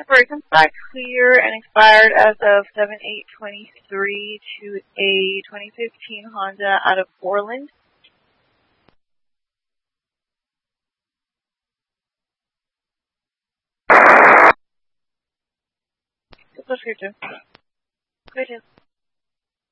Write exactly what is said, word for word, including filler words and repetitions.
for it comes back clear and expired as of seven eight twenty-three to a twenty fifteen Honda out of Orland. Good, good.